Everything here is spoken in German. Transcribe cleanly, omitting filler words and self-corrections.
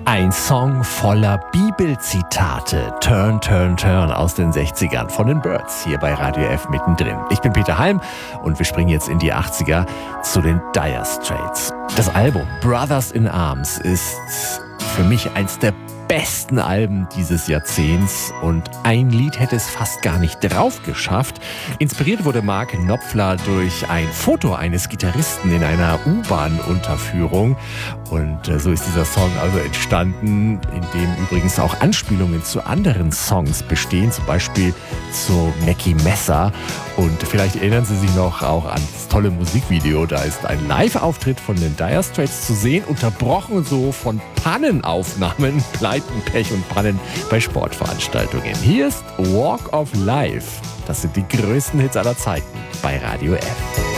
Ein Song voller Bibelzitate. Turn, Turn, Turn aus den 60ern von den Byrds hier bei Radio F mittendrin. Ich bin Peter Halm und wir springen jetzt in die 80er zu den Dire Straits. Das Album Brothers in Arms ist für mich eins der besten Alben dieses Jahrzehnts und ein Lied hätte es fast gar nicht drauf geschafft. Inspiriert wurde Mark Knopfler durch ein Foto eines Gitarristen in einer U-Bahn-Unterführung und so ist dieser Song also entstanden, in dem übrigens auch Anspielungen zu anderen Songs bestehen, zum Beispiel zu Mackie Messer. Und vielleicht erinnern Sie sich noch auch an das tolle Musikvideo. Da ist ein Live-Auftritt von den Dire Straits zu sehen, unterbrochen so von Pannenaufnahmen, Pleiten, Pech und Pannen bei Sportveranstaltungen. Hier ist Walk of Life. Das sind die größten Hits aller Zeiten bei Radio F.